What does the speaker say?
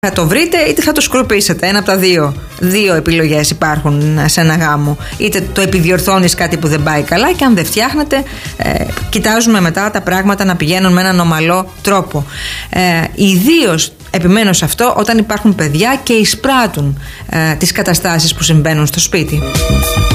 Θα το βρείτε είτε θα το σκορπίσετε. Ένα από τα δύο. Δύο επιλογές υπάρχουν σε ένα γάμο. Είτε το επιδιορθώνεις κάτι που δεν πάει καλά, και αν δεν φτιάχνετε, κοιτάζουμε μετά τα πράγματα να πηγαίνουν με έναν ομαλό τρόπο. Ιδίως επιμένω σε αυτό όταν υπάρχουν παιδιά και εισπράττουν τις καταστάσεις που συμβαίνουν στο σπίτι.